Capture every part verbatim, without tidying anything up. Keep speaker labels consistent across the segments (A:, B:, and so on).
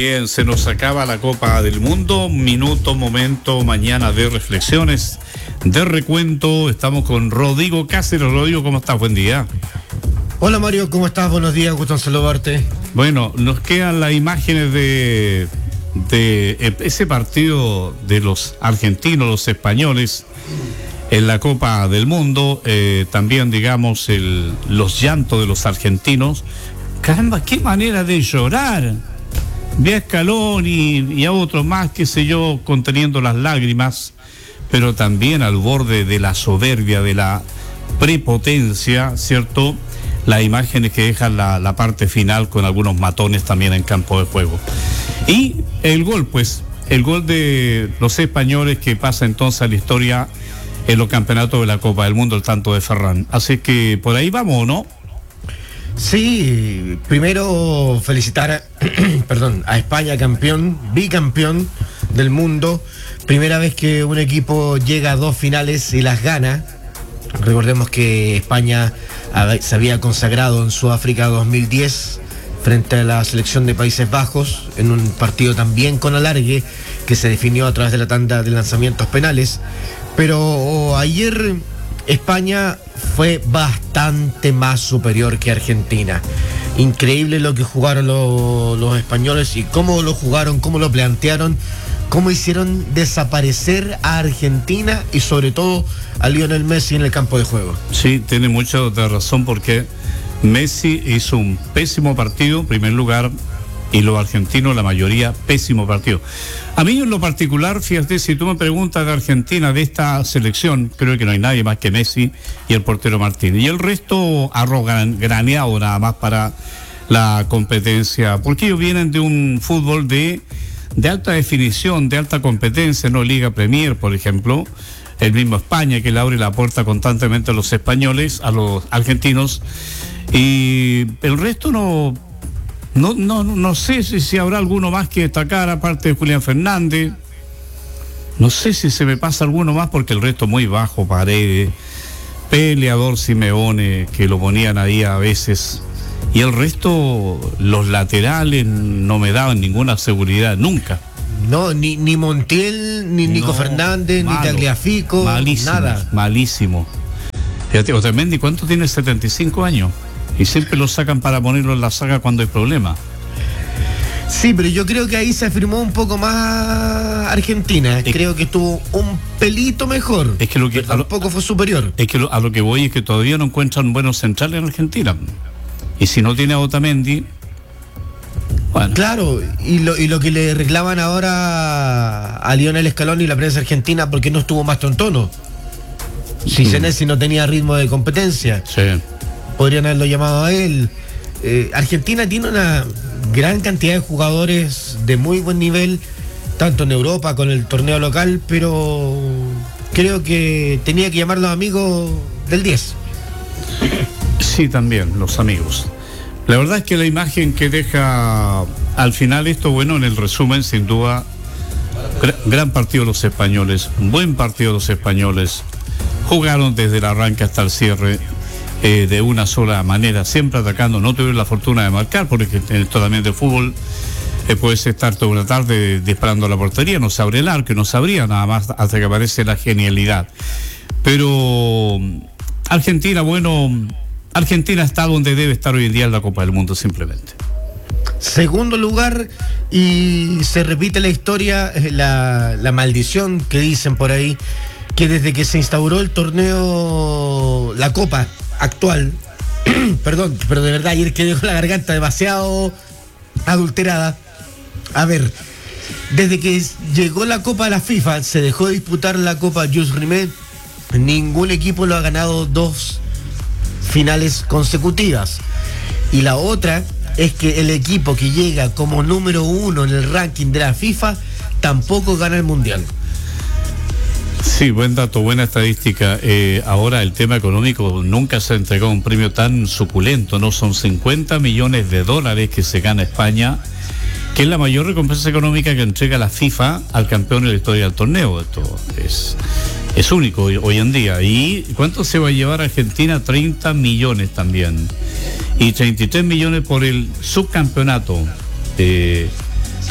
A: Bien, se nos acaba la Copa del Mundo, minuto, momento, mañana de reflexiones, de recuento. Estamos con Rodrigo Cáceres. Rodrigo, ¿cómo estás? Buen día.
B: Hola Mario, ¿cómo estás? Buenos días, gusto en saludarte.
A: Bueno, nos quedan las imágenes de, de ese partido de los argentinos, los españoles en la Copa del Mundo, eh, también digamos el, los llantos de los argentinos. Caramba, qué manera de llorar. Vi a Scaloni y a otros más, qué sé yo, conteniendo las lágrimas, pero también al borde de la soberbia, de la prepotencia, ¿cierto? Las imágenes que dejan la, la parte final con algunos matones también en campo de juego. Y el gol, pues, el gol de los españoles que pasa entonces a la historia en los campeonatos de la Copa del Mundo, el tanto de Ferran. Así que por ahí vamos, ¿no?
B: Sí, primero felicitar a, perdón, a España, campeón, bicampeón del mundo. Primera vez que un equipo llega a dos finales y las gana. Recordemos que España se había consagrado en Sudáfrica dos mil diez frente a la selección de Países Bajos en un partido también con alargue que se definió a través de la tanda de lanzamientos penales. Pero oh, ayer España fue bastante más superior que Argentina. Increíble lo que jugaron lo, los españoles y cómo lo jugaron, cómo lo plantearon, cómo hicieron desaparecer a Argentina y sobre todo a Lionel Messi en el campo de juego.
A: Sí, tiene mucha razón porque Messi hizo un pésimo partido en primer lugar y los argentinos, la mayoría, pésimo partido. A mí en lo particular, fíjate, si tú me preguntas de Argentina, de esta selección, creo que no hay nadie más que Messi y el portero Martínez. Y el resto arrograneado nada más para la competencia, porque ellos vienen de un fútbol de, de alta definición, de alta competencia, no Liga Premier, por ejemplo. El mismo España, que le abre la puerta constantemente a los españoles, a los argentinos. Y el resto no... No, no, no sé si, si habrá alguno más que destacar, aparte de Julián Fernández. No sé si se me pasa alguno más, porque el resto muy bajo, Paredes, peleador Simeone, que lo ponían ahí a veces. Y el resto, los laterales no me daban ninguna seguridad, nunca.
B: No, ni, ni Montiel, ni Nico no, Fernández, malo, ni Tagliafico,
A: malísimo,
B: nada.
A: Malísimo. Fíjate, Otamendi, ¿cuánto tiene? setenta y cinco años. Y siempre lo sacan para ponerlo en la saga cuando hay problema.
B: Sí, pero yo creo que ahí se afirmó un poco más Argentina. Es, creo que estuvo un pelito mejor.
A: Es que lo que
B: pero tampoco
A: lo,
B: fue superior.
A: Es que lo, a lo que voy es que todavía no encuentran buenos centrales en Argentina. Y si no tiene a Otamendi, bueno.
B: Claro, y lo, y lo que le reclaman ahora a Lionel Scaloni y la prensa argentina, porque no estuvo más tontono. Si mm. Senesi no tenía ritmo de competencia.
A: Sí.
B: Podrían haberlo llamado a él. Eh, Argentina tiene una gran cantidad de jugadores de muy buen nivel, tanto en Europa con el torneo local, pero creo que tenía que llamar a los amigos del diez.
A: Sí, también, los amigos. La verdad es que la imagen que deja al final esto, bueno, en el resumen, sin duda, gran, gran partido los españoles, buen partido los españoles, jugaron desde el arranque hasta el cierre. Eh, de una sola manera, siempre atacando, no tuvieron la fortuna de marcar, porque en esto también de fútbol eh, puedes estar toda una tarde disparando a la portería, no se abre el arco, no sabría nada más hasta que aparece la genialidad. Pero Argentina, bueno, Argentina está donde debe estar hoy en día en la Copa del Mundo, simplemente.
B: Segundo lugar, y se repite la historia, la, la maldición que dicen por ahí, que desde que se instauró el torneo, la Copa actual, perdón, pero de verdad ayer quedé con la garganta demasiado adulterada. A ver, desde que llegó la Copa a la FIFA, se dejó de disputar la Copa Jules Rimet, ningún equipo lo ha ganado dos finales consecutivas. Y la otra es que el equipo que llega como número uno en el ranking de la FIFA tampoco gana el Mundial.
A: Sí, buen dato, buena estadística. Eh, ahora el tema económico, nunca se ha entregado un premio tan suculento, ¿no? Son cincuenta millones de dólares que se gana España, que es la mayor recompensa económica que entrega la FIFA al campeón en la historia del torneo. Esto es, es único hoy, hoy en día. ¿Y cuánto se va a llevar Argentina? treinta millones también. Y treinta y tres millones por el subcampeonato. Eh,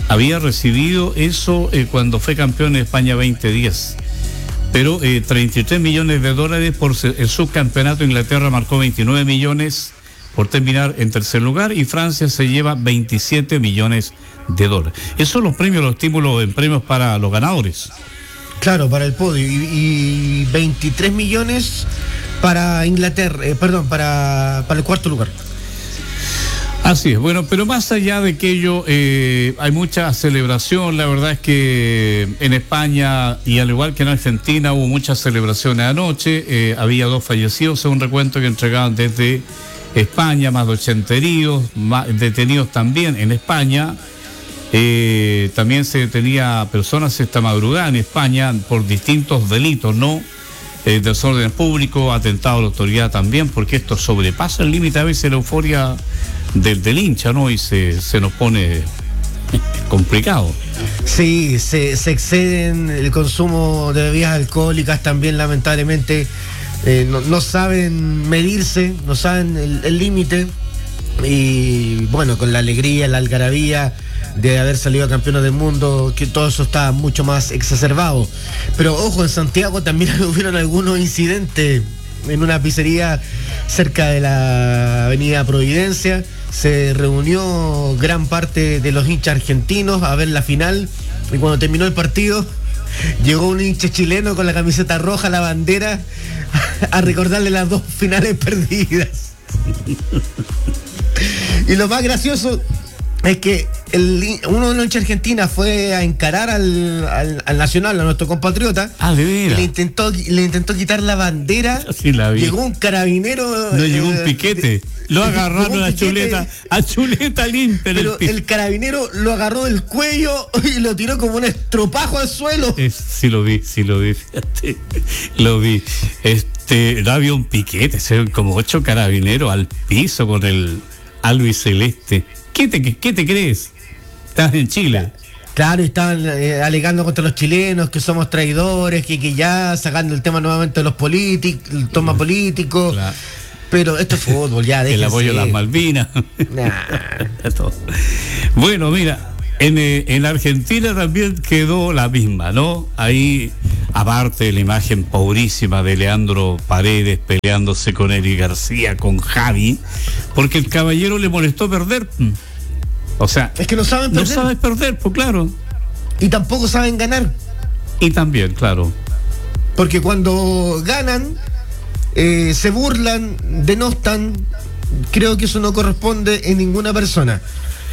A: había recibido eso eh, cuando fue campeón en España veinte diez. Pero eh, treinta y tres millones de dólares por el subcampeonato. Inglaterra marcó veintinueve millones por terminar en tercer lugar y Francia se lleva veintisiete millones de dólares. Esos son los premios, los estímulos en premios para los ganadores.
B: Claro, para el podio. Y, y veintitrés millones para Inglaterra, eh, perdón, para, para el cuarto lugar.
A: Así es, bueno, pero más allá de aquello, eh, hay mucha celebración. La verdad es que en España, y al igual que en Argentina, hubo muchas celebraciones anoche. Eh, había dos fallecidos, según recuento que entregaban desde España, más de ochenta heridos, más detenidos también en España. Eh, también se detenía personas esta madrugada en España por distintos delitos, ¿no? Eh, desorden público, atentado a la autoridad también, porque esto sobrepasa el límite a veces la euforia del, del hincha, ¿no? Y se, se nos pone complicado.
B: Sí, se, se exceden el consumo de bebidas alcohólicas también, lamentablemente. Eh, no, no saben medirse, no saben el límite. Y bueno, con la alegría, la algarabía de haber salido campeones del mundo, que todo eso está mucho más exacerbado. Pero ojo, en Santiago también hubieron algunos incidentes. En una pizzería cerca de la avenida Providencia se reunió gran parte de los hinchas argentinos a ver la final, y cuando terminó el partido llegó un hincha chileno con la camiseta roja, la bandera, a recordarle las dos finales perdidas. Y lo más gracioso es que el, uno de los hinchas argentinos fue a encarar al, al, al Nacional, a nuestro compatriota.
A: Ah, de veras.
B: Le intentó, le intentó quitar la bandera.
A: Sí, la vi.
B: Llegó un carabinero.
A: No,
B: eh,
A: llegó un piquete. De, lo agarraron a Chuleta, a Chuleta limpia.
B: Pero el, el carabinero lo agarró del cuello y lo tiró como un estropajo al suelo.
A: Es, sí lo vi, sí lo vi, fíjate. Lo vi. Este, no había un piquete, se ven como ocho carabineros al piso con el albiceleste. ¿Qué te, qué te crees? Estás en Chile.
B: Claro, y estaban eh, alegando contra los chilenos que somos traidores, que, que ya sacando el tema nuevamente de los políticos, el toma político. Claro. Pero esto es fútbol, ya déjense.
A: El apoyo a las Malvinas. Nah. Bueno, mira, en, eh, en Argentina también quedó la misma, ¿no? Ahí, aparte de la imagen pobrísima de Leandro Paredes peleándose con Eric García, con Javi, porque el caballero le molestó perder. O sea,
B: es que no saben perder.
A: No sabes perder, pues claro.
B: Y tampoco saben ganar.
A: Y también, claro.
B: Porque cuando ganan, eh, se burlan, denostan. Creo que eso no corresponde en ninguna persona.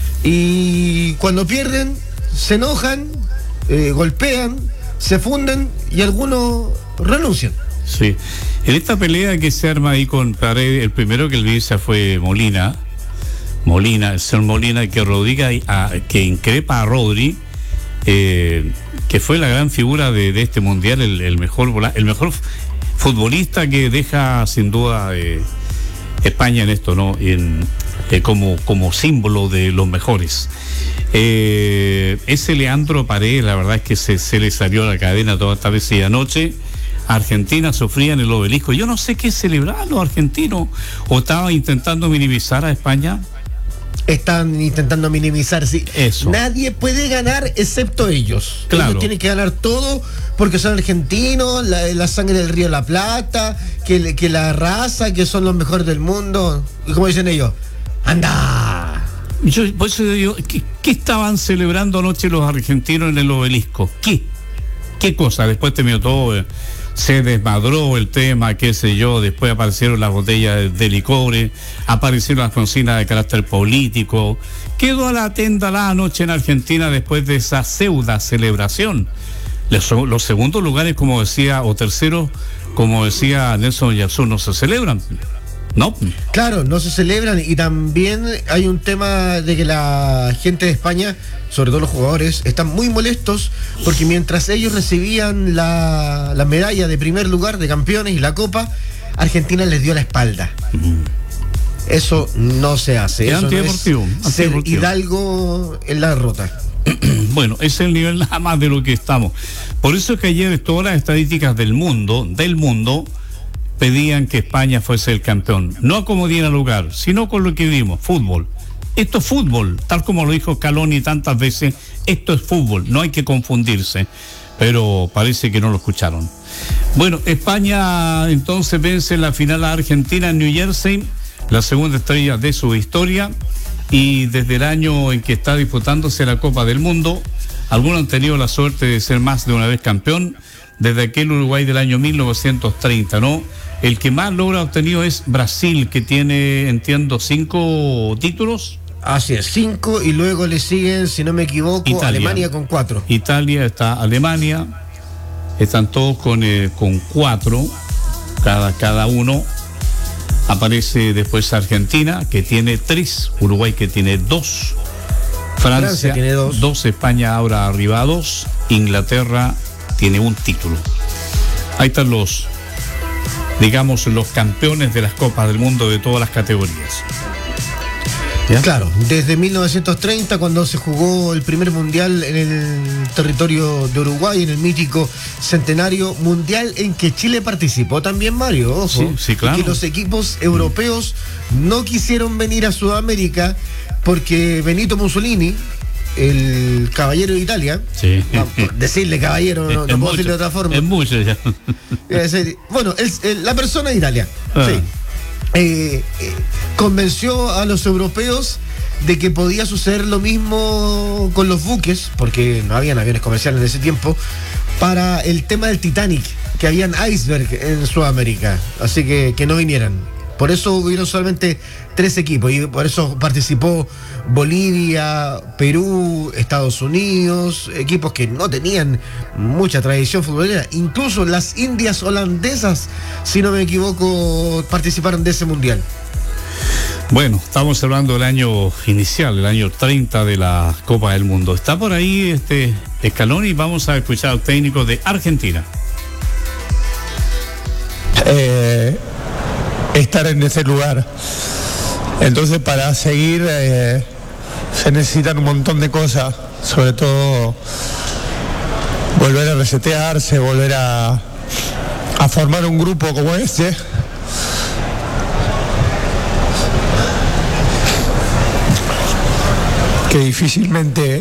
B: Y cuando pierden, se enojan, eh, golpean, se funden y algunos renuncian.
A: Sí. En esta pelea que se arma ahí con Paredes, el primero que el visa fue Molina. Molina, el señor Molina, que Rodriga, a, que increpa a Rodri, eh, que fue la gran figura de, de este mundial, el, el mejor el mejor futbolista que deja sin duda eh, España en esto, ¿no? En, eh, como, como símbolo de los mejores. Eh, ese Leandro Paredes, la verdad es que se, se le salió a la cadena toda esta vez y anoche. Argentina sufría en el Obelisco. Yo no sé qué celebraban los argentinos, o estaban intentando minimizar a España.
B: Están intentando minimizar, sí.
A: Eso.
B: Nadie puede ganar excepto ellos.
A: Claro.
B: Ellos tienen que ganar todo porque son argentinos, la, la sangre del Río de la Plata, que, que la raza, que son los mejores del mundo. Y como dicen ellos, ¡anda!
A: Yo, por eso digo, ¿qué, ¿qué estaban celebrando anoche los argentinos en el Obelisco? ¿Qué? ¿Qué cosa? Después terminó todo, eh, se desmadró el tema, qué sé yo, después aparecieron las botellas de, de licores, aparecieron las consignas de carácter político. Quedó a la tenda la noche en Argentina después de esa pseudo celebración. Los, los segundos lugares, como decía, o terceros, como decía Nelson Yarzún, no se celebran. No.
B: Claro, no se celebran, y también hay un tema de que la gente de España, sobre todo los jugadores, están muy molestos porque mientras ellos recibían la, la medalla de primer lugar de campeones y la copa, Argentina les dio la espalda. Uh-huh. Eso no se hace.
A: Es
B: Eso
A: antideportivo,
B: no es ser Hidalgo en la derrota.
A: Bueno, ese es el nivel nada más de lo que estamos. Por eso es que ayer todas las estadísticas del mundo, del mundo, pedían que España fuese el campeón. No como diera lugar, sino con lo que vimos, fútbol. Esto es fútbol, tal como lo dijo Scaloni tantas veces, esto es fútbol, no hay que confundirse, pero parece que no lo escucharon. Bueno, España entonces vence en la final a Argentina en New Jersey, la segunda estrella de su historia, y desde el año en que está disputándose la Copa del Mundo, algunos han tenido la suerte de ser más de una vez campeón, desde aquel Uruguay del año mil novecientos treinta, ¿no? El que más logro ha obtenido es Brasil, que tiene, entiendo, cinco títulos.
B: Así es, cinco, y luego le siguen, si no me equivoco, Italia. Alemania con cuatro.
A: Italia, está Alemania, están todos con, eh, con cuatro, cada, cada uno. Aparece después Argentina, que tiene tres, Uruguay que tiene dos, Francia, Francia tiene dos. dos, España ahora arriba a dos, Inglaterra tiene un título. Ahí están los, digamos, los campeones de las Copas del Mundo de todas las categorías.
B: ¿Ya? Claro, desde mil novecientos treinta, cuando se jugó el primer mundial en el territorio de Uruguay, en el mítico centenario mundial en que Chile participó también, Mario, ojo,
A: sí, sí, claro.
B: Y que los equipos europeos no quisieron venir a Sudamérica porque Benito Mussolini, el caballero de Italia,
A: sí.
B: decirle caballero, no, no puedo mucho, decirlo de otra forma.
A: Es mucho ya.
B: Bueno, el, el, la persona de Italia, ah. sí. Eh, eh, convenció a los europeos de que podía suceder lo mismo con los buques, porque no habían aviones comerciales en ese tiempo, para el tema del Titanic, que habían iceberg en Sudamérica, así que que no vinieran. Por eso hubieron solamente tres equipos y por eso participó Bolivia, Perú, Estados Unidos, equipos que no tenían mucha tradición futbolera. Incluso las Indias holandesas, si no me equivoco, participaron de ese mundial.
A: Bueno, estamos hablando del año inicial, el año treinta de la Copa del Mundo. Está por ahí este Scaloni, vamos a escuchar al técnico de Argentina.
C: Eh... estar en ese lugar. Entonces, para seguir eh, se necesitan un montón de cosas, sobre todo volver a resetearse, volver a, a formar un grupo como este. Que difícilmente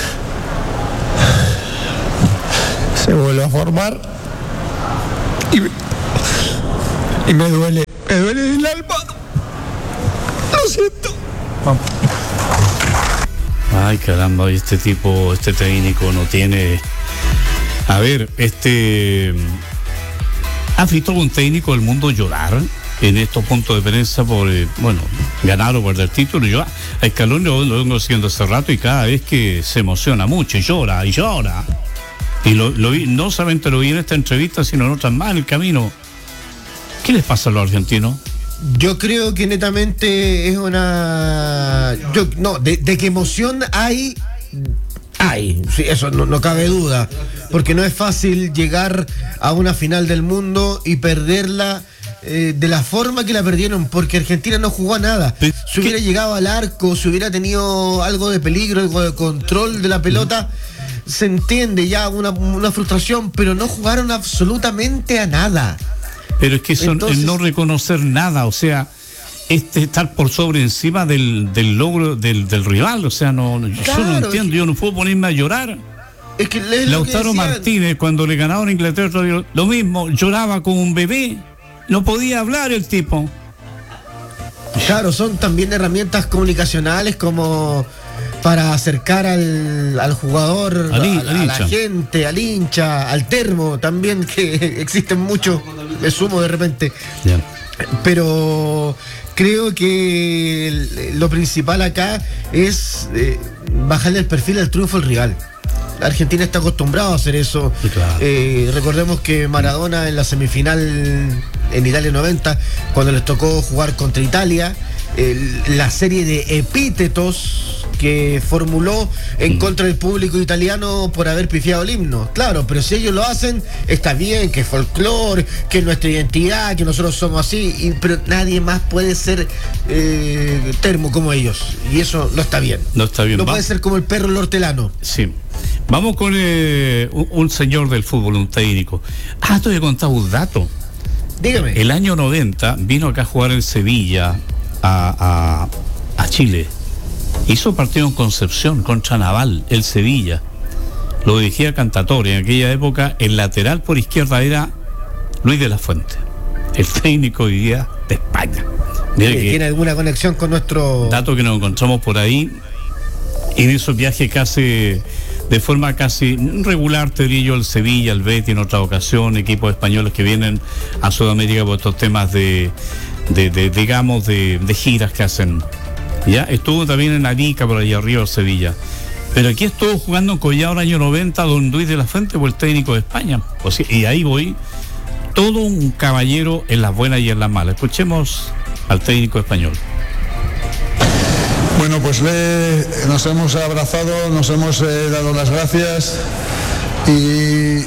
C: se vuelve a formar. Y, y me duele. Me duele el alma. Lo siento.
A: Vamos. Ay, caramba, este tipo, este técnico no tiene... A ver, este... ¿Has visto algún técnico del mundo llorar en estos puntos de prensa por, eh, bueno, ganar o perder título? Yo a Scaloni lo, lo vengo haciendo hace rato y cada vez que se emociona mucho y llora y llora. Y lo, lo vi, no solamente lo vi en esta entrevista, sino en otras más en el camino. ¿Qué les pasa a los argentinos?
B: Yo creo que netamente es una... Yo, no, de, de que emoción hay, hay, sí, eso no, no cabe duda, porque no es fácil llegar a una final del mundo y perderla eh, de la forma que la perdieron, porque Argentina no jugó a nada. Si hubiera llegado al arco, si hubiera tenido algo de peligro, algo de control de la pelota, se entiende ya una, una frustración, pero no jugaron absolutamente a nada.
A: Pero es que eso Entonces, es no reconocer nada, o sea, este estar por sobre encima del, del logro del, del rival, o sea, no, claro, yo no entiendo, que, yo no puedo ponerme a llorar.
B: Es que es
A: Lautaro Martínez, cuando le ganaron a Inglaterra, lo mismo, lloraba como un bebé, no podía hablar el tipo.
B: Claro, son también herramientas comunicacionales como para acercar al, al jugador,
A: al,
B: a, a, a la gente, al hincha, al termo también, que existen muchos, me sumo de repente. Yeah. Pero creo que lo principal acá es eh, bajarle el perfil al triunfo al rival. Argentina está acostumbrado a hacer eso.
A: Sí, claro.
B: eh, recordemos que Maradona en la semifinal en Italia noventa, cuando les tocó jugar contra Italia, eh, la serie de epítetos que formuló en contra del público italiano por haber pifiado el himno. Claro, pero si ellos lo hacen, está bien, que es folclore, que es nuestra identidad, que nosotros somos así, y, pero nadie más puede ser eh, termo como ellos, y eso no está bien.
A: No está bien.
B: No Va- puede ser como el perro el hortelano.
A: Sí. Vamos con eh, un, un señor del fútbol, un técnico. Ah, te voy a contar un dato.
B: Dígame.
A: El año noventa vino acá a jugar en Sevilla a, a, a Chile. Hizo partido en Concepción contra Naval, el Sevilla. Lo dirigía Cantatore. En aquella época el lateral por izquierda era Luis de la Fuente, el técnico hoy día de España.
B: Mire que ¿tiene alguna conexión con nuestro...?
A: Dato que nos encontramos por ahí en esos viajes casi de forma casi regular, te diría yo, el Sevilla, el Betis en otra ocasión, equipos españoles que vienen a Sudamérica por estos temas de, de, de digamos, de, de giras que hacen. Ya estuvo también en Arica, por allá arriba, Sevilla. Pero aquí estuvo jugando en Collado año noventa, don Luis de la Fuente, por el técnico de España. O sea, y ahí voy, todo un caballero en las buenas y en las malas. Escuchemos al técnico español.
D: Bueno, pues le, nos hemos abrazado, nos hemos eh, dado las gracias y,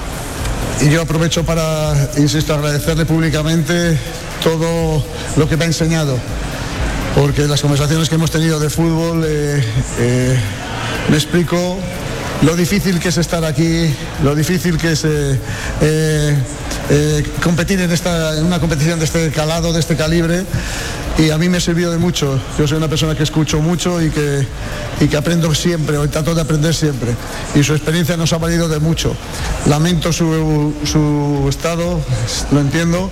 D: y yo aprovecho para, insisto, agradecerle públicamente todo lo que me ha enseñado, porque las conversaciones que hemos tenido de fútbol eh, eh, me explico lo difícil que es estar aquí, lo difícil que es eh, eh, eh, competir en, esta, en una competición de este calado, de este calibre, y a mí me sirvió de mucho. Yo soy una persona que escucho mucho y que, y que aprendo siempre, o trato de aprender siempre, y su experiencia nos ha valido de mucho. Lamento su, su estado, lo entiendo,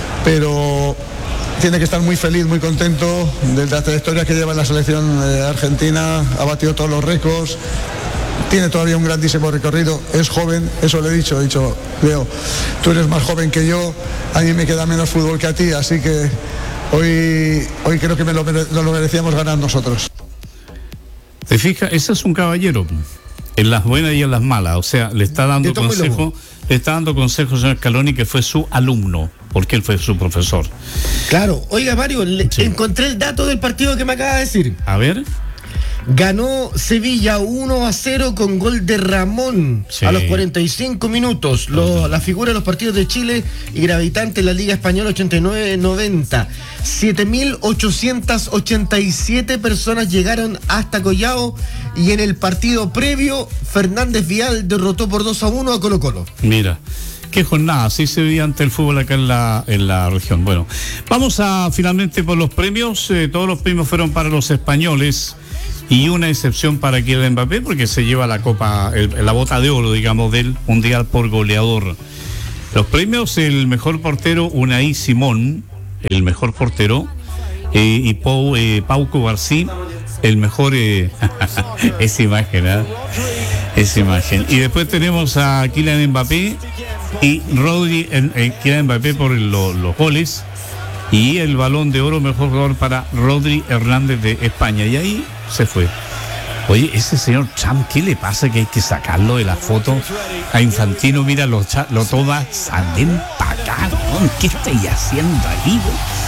D: pero tiene que estar muy feliz, muy contento de la trayectoria que lleva en la selección eh, argentina. Ha batido todos los récords, tiene todavía un grandísimo recorrido, es joven, eso le he dicho, he dicho, Leo, tú eres más joven que yo, a mí me queda menos fútbol que a ti, así que hoy, hoy creo que me lo, mere- lo merecíamos ganar nosotros.
A: ¿Te fijas? Ese es un caballero, en las buenas y en las malas, o sea, le está dando consejo, le está dando consejos a Scaloni, que fue su alumno, porque él fue su profesor.
B: Claro, oiga Mario, le,
A: Sí.
B: encontré el dato del partido que me acaba de decir.
A: A ver.
B: Ganó Sevilla uno a cero con gol de Ramón, sí, a los cuarenta y cinco minutos. Lo, la figura de los partidos de Chile y gravitante en la Liga Española ochenta y nueve noventa. siete mil ochocientas ochenta y siete personas llegaron hasta Collao, y en el partido previo Fernández Vial derrotó por dos a uno a Colo Colo.
A: Mira, qué jornada, así se veía ante el fútbol acá en la, en la región. Bueno, vamos a finalmente por los premios. Eh, todos los premios fueron para los españoles, y una excepción para Kylian Mbappé, porque se lleva la copa, el, la bota de oro, digamos, del mundial por goleador. Los premios: el mejor portero, Unai Simón, el mejor portero, eh, y Pau, eh, Pauco García, el mejor, eh, esa imagen, ¿eh? Esa imagen. Y después tenemos a Kylian Mbappé y Rodri, eh, eh, Kylian Mbappé por lo, los goles, y el Balón de Oro mejor jugador para Rodri Hernández de España. Y ahí se fue. Oye, ese señor Trump, ¿qué le pasa? Que hay que sacarlo de la foto a Infantino. Mira, lo, lo toma, salen para acá, ¿no? ¿Qué estáis haciendo ahí?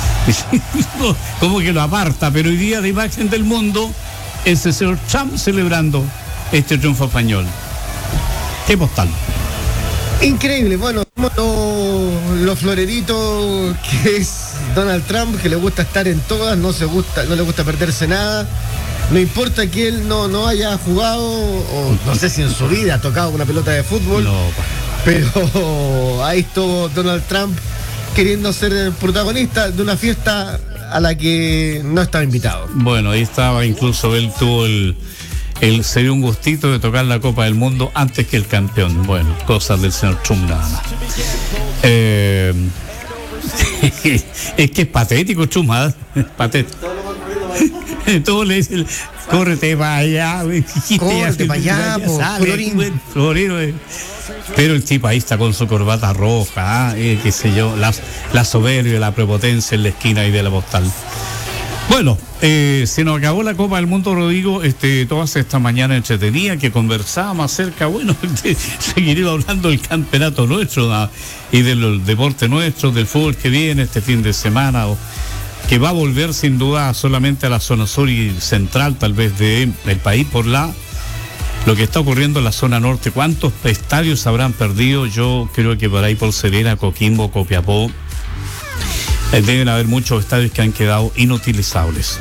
A: Como que lo aparta, pero hoy día de imagen del mundo, ese señor Trump celebrando este triunfo español. ¿Qué postal?
B: Increíble. Bueno, los lo florerito que es Donald Trump, que le gusta estar en todas, no se gusta, no le gusta perderse nada. No importa que él no, no haya jugado, o no sé si en su vida ha tocado una pelota de fútbol, no, pero ahí estuvo Donald Trump queriendo ser el protagonista de una fiesta a la que no estaba invitado.
A: Bueno, ahí estaba, incluso él tuvo el, el se dio un gustito de tocar la Copa del Mundo antes que el campeón. Bueno, cosas del señor Trump nada más. Eh, es que es patético, Trump, ¿eh? Patético. Todos le dicen, córrete para allá,
B: córrete para allá,
A: Florín. Florín. Pero el tipo ahí está con su corbata roja, eh, qué sé yo, la, la soberbia, la prepotencia en la esquina ahí de la postal. Bueno, eh, se nos acabó la Copa del Mundo, Rodrigo. Este, todas esta mañana entretenida que conversábamos acerca, bueno, de seguir hablando del campeonato nuestro, ¿no? Y del deporte nuestro, del fútbol que viene este fin de semana, o, que va a volver sin duda solamente a la zona sur y central, tal vez, del país, por la lo que está ocurriendo en la zona norte. ¿Cuántos estadios habrán perdido? Yo creo que por ahí, por Serena, Coquimbo, Copiapó, deben haber muchos estadios que han quedado inutilizables.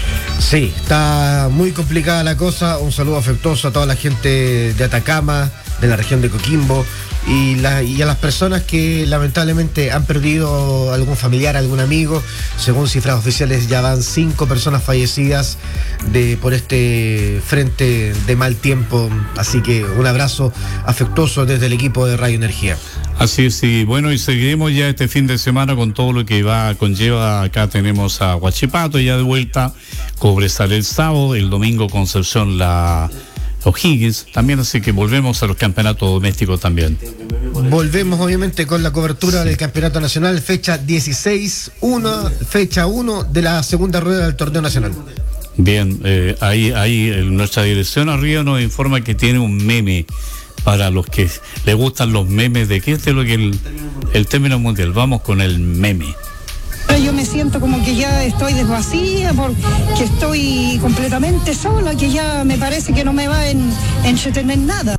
B: Sí, está muy complicada la cosa. Un saludo afectuoso a toda la gente de Atacama, de la región de Coquimbo, y, la, y a las personas que lamentablemente han perdido algún familiar, algún amigo. Según cifras oficiales ya van cinco personas fallecidas de, por este frente de mal tiempo, así que un abrazo afectuoso desde el equipo de Radio Energía.
A: Así es, y bueno, y seguiremos ya este fin de semana con todo lo que va, conlleva. Acá tenemos a Huachipato ya de vuelta, Cobresal el sábado, el domingo Concepción la O'Higgins también, así que volvemos a los campeonatos domésticos también.
B: Volvemos obviamente con la cobertura sí. del Campeonato Nacional, fecha dieciséis, uno, fecha uno de la segunda rueda del torneo nacional.
A: Bien, eh, ahí, ahí eh, nuestra dirección arriba nos informa que tiene un meme para los que les gustan los memes de qué es lo que el, el término mundial. Vamos con el meme.
E: Yo me siento como que ya estoy desvacía, porque estoy completamente sola, que ya me parece que no me va a en, entretener nada.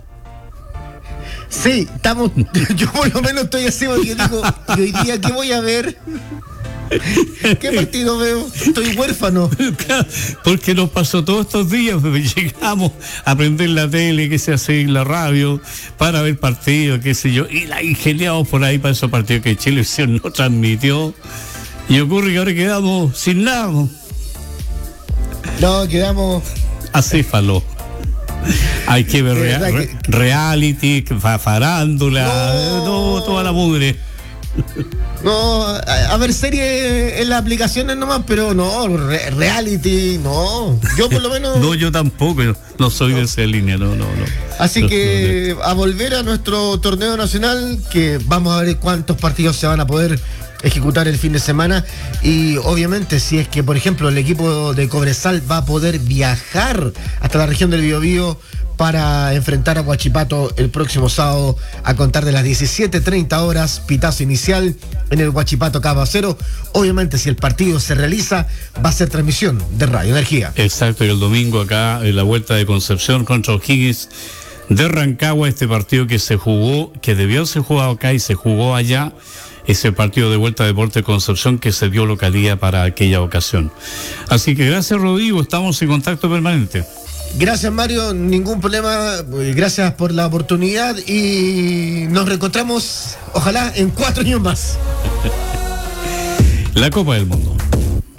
B: Sí, estamos, yo por lo menos estoy así, porque digo, hoy día, ¿qué voy a ver? ¿Qué partido veo? Estoy huérfano.
A: Porque nos pasó todos estos días, llegamos a prender la tele, que se hace en la radio, para ver partidos, qué sé yo, y la ingeniamos por ahí para esos partidos que Chilevisión no transmitió, y ocurre que ahora quedamos sin nada.
B: No, quedamos
A: acéfalo. Hay que ver rea- re- que... reality, farándula, no, no, toda la mugre.
B: No, a, a ver series en las aplicaciones nomás, pero no, re, reality, no. Yo por lo menos...
A: no, yo tampoco, no soy no. de esa línea, no, no, no.
B: Así
A: no,
B: que no, no. a volver a nuestro torneo nacional, que vamos a ver cuántos partidos se van a poder ejecutar el fin de semana, y obviamente si es que, por ejemplo, el equipo de Cobresal va a poder viajar hasta la región del Biobío para enfrentar a Huachipato el próximo sábado a contar de las diecisiete treinta horas, pitazo inicial en el Huachipato Cabo Acero. Obviamente, si el partido se realiza, va a ser transmisión de Radio Energía.
A: Exacto, y el domingo acá en la vuelta de Concepción contra O'Higgins de Rancagua, este partido que se jugó, que debió ser jugado acá y se jugó allá, ese partido de vuelta de Deportes Concepción que se dio localía para aquella ocasión. Así que gracias, Rodrigo, estamos en contacto permanente.
B: Gracias, Mario, ningún problema, gracias por la oportunidad y nos reencontramos, ojalá, en cuatro años más.
A: La Copa del Mundo.